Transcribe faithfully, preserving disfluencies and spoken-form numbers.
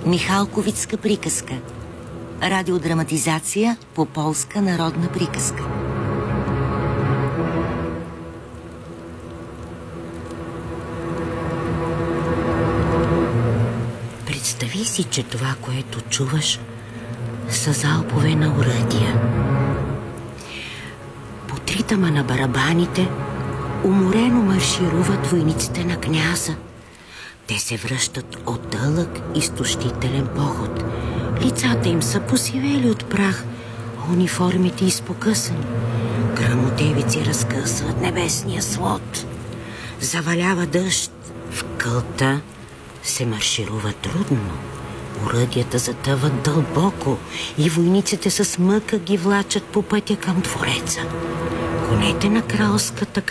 Михалковицка приказка. Радиодраматизация по полска народна приказка. Представи си, че това, което чуваш, са залпове на оръдия. Под ритъма на барабаните уморено маршируват войниците на княза. Те се връщат от дълъг изтощителен поход. Лицата им са посивели от прах, а униформите изпокъсани. Гръмотевици разкъсват небесния свод. Завалява дъжд. В кълта се марширува трудно. Оръдията затъват дълбоко и войниците с мъка ги влачат по пътя към двореца. Конете на кралската